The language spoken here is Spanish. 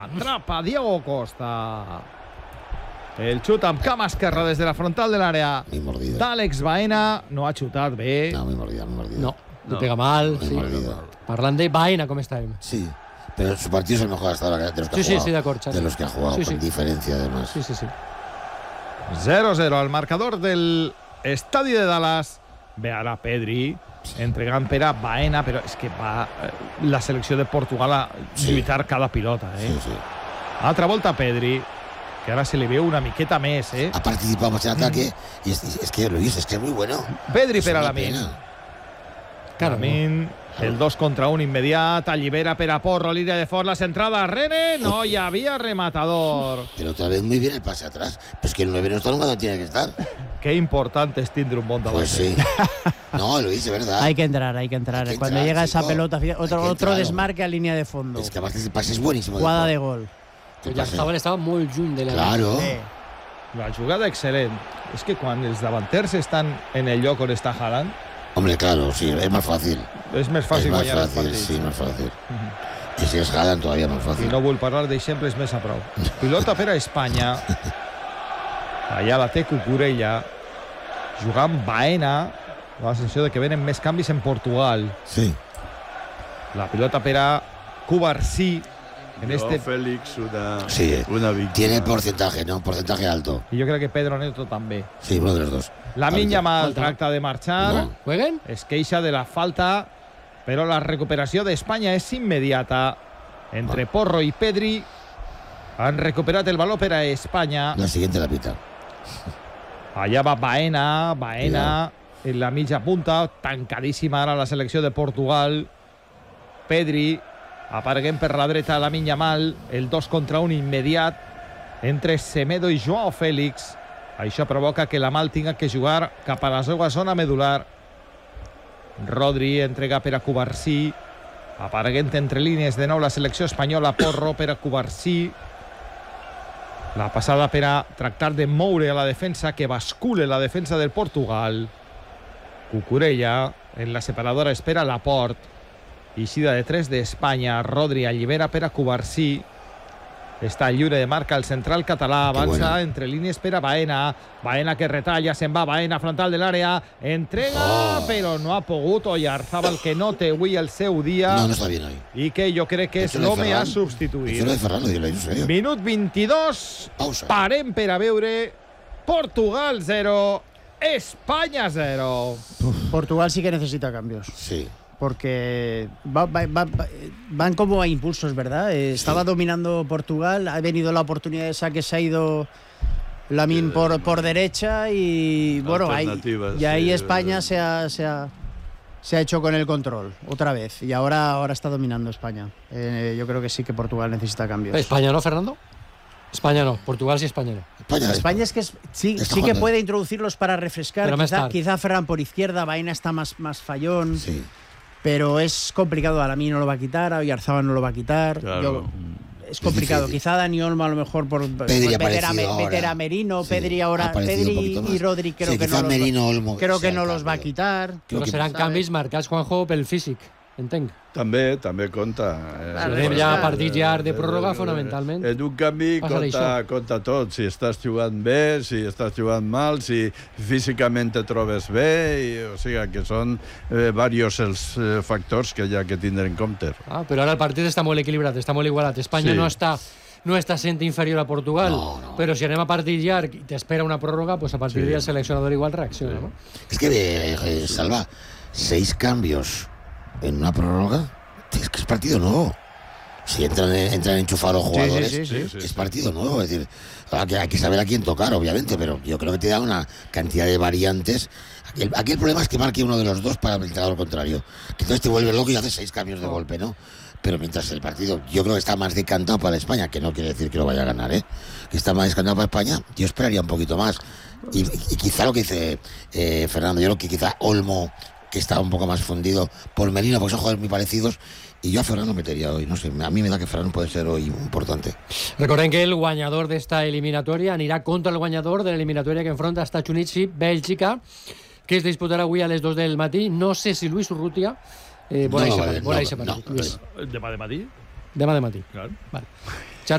Atrapa Diego Costa. El xut amb cama esquerra des de la frontal de l'àrea d'Àlex Baena. No ha xutat bé. No, muy mordida. No, le pega mal. Muy mordida. Parlant de Baena, ¿cómo está? Sí, pero su partido es el mejor hasta ahora de los que ha jugado. Sí, de acuerdo, Xavi. De los que ha jugado, con diferencia además. Sí. 0-0 al marcador del estadi de Dallas. Ve ara Pedri entregant per a Baena, però és que va la selecció de Portugal a lluitar cada pilota. Sí. Altra volta Pedri, que ara se li veu una miqueta més. Ha participado más en ataque y es que Luis, es que es muy bueno. Pedri per a Lamine. Claro, Lamine, el 2 contra 1 immediat, allibera per a Porro, línia de fort, la centrada, Rene, no hi havia rematador. Pero otra vez muy bien el pase atrás. Pues que el 9 no está donde tiene que estar. Qué importante es tindre un bon davant. Pues sí. No, Luis, de verdad. Hay que entrar. Cuando llega esa pelota, otro desmarque a línea de fondo. Es que aparte ese pase es buenísimo. Jugada de gol. Oyarzabal estava molt lluny de la... Claro. La jugada excel·lent. És que quan els davanters estan en el lloc on està Haaland... Hombre, claro, sí, es más fácil. És més fàcil guanyar els partits. Sí, más fácil. Y si es Haaland todavía más fácil. I no vull parlar d'exemples més a prou. Pilota per a Espanya. Allà la té Cucurella. Jugant Baena. La sensació de que venen més canvis en Portugal. Sí. La pilota per a Cubarsí. Félix, Sí, una víctima. Tiene porcentaje, ¿no? Porcentaje alto. I jo crec que Pedro Neto també. Sí, uno de los dos. Lamine Yamal tracta de marxar. No. ¿Jueguen? Es queixa de la falta, però la recuperació d'Espanya és immediata. Entre Porro i Pedri han recuperat el baló per a Espanya. La siguiente la pita. Allà va Baena en la mitja punta, tancadíssima ara la selecció de Portugal. Pedri apareguent per la dreta, Lamine Yamal, el 2 contra 1 immediat entre Semedo i Joao Félix. Això provoca que Yamal tinga que jugar cap a la seva zona medular. Rodri entrega per a Cubarsí, apareguent entre línies de nou la selecció espanyola. Porro per a Cubarsí. La passada per a tractar de moure a la defensa, que bascule la defensa del Portugal. Cucurella en la separadora espera Laporte. Eixida de 3 d'Espanya. Rodri allibera per a Cubarsí. Està lliure de marca el central català. Avança entre línies per a Baena. Baena que retalla, se'n va Baena, frontal de l'àrea. Entrega, però no ha pogut. Oyarzabal, que no té avui el seu dia. No està bien hoy. I que jo crec que és l'home a substituir. Minut 22. Pausa. Parem per a veure Portugal 0, Espanya 0. Portugal sí que necesita cambios. Sí. Porque van como a impulsos, ¿verdad? Estaba dominando Portugal, ha venido la oportunidad esa que se ha ido Lamine por derecha y bueno, ahí España se ha hecho con el control otra vez y ahora está dominando España. Yo creo que sí que Portugal necesita cambios. ¿España no, Fernando? España no, Portugal sí, España no. España es que sí que puede introducirlos para refrescar. Quizá Ferran por izquierda, Baena está más fallón. Sí. Pero es complicado, a Lamine no lo va a quitar, a Oyarzabal no lo va a quitar. Claro. Es complicado. Quizá Dani Olmo a lo mejor por meter a Merino, sí, Pedri ahora, Pedri y Rodri creo que no los va a quitar. Però seran canvis marcats, Juanjo, pel físic, entenc. També compta. Tenim ja partits llargs de pròrroga, fonamentalment. En un canvi compta tot. Si estàs jugant bé, si estàs jugant mal, si físicament te trobes bé, o sigui que són diversos els factors que hi ha que tindre en compte. Però ara el partit està molt equilibrat, està molt igualat. Espanya no està sent inferior a Portugal, però si anem a partit llarg i t'espera una pròrroga, pues a partir d'ahí el seleccionador igual reacciona. ¿No? Es que, Salva, 6 cambios en una prórroga, es que es partido nuevo. Si entran a enchufar los jugadores, es partido nuevo. Es decir, hay que saber a quién tocar, obviamente, pero yo creo que te da una cantidad de variantes. Aquí el problema es que marque uno de los dos para el entrenador contrario. Que entonces te vuelve loco y haces 6 cambios de golpe, ¿no? Pero mientras el partido, yo creo que está más decantado para España, que no quiere decir que lo vaya a ganar, que está más decantado para España, yo esperaría un poquito más. Y quizá lo que dice Fernando, yo creo que quizá Olmo, que está un poco más fundido por Merino, porque son jugadores muy parecidos, y yo a Ferran lo metería hoy, no sé, a mí me da que Ferran puede ser hoy importante. Recordem que el guanyador d'esta eliminatòria anirà contra el guanyador de l'eliminatòria que enfronta Estats Units i Bèlgica, que es disputarà avui a les 2 del matí. No sé si Luis Urrutia vol aixer partit. Demà de matí? Demà de matí. Claro. Vale.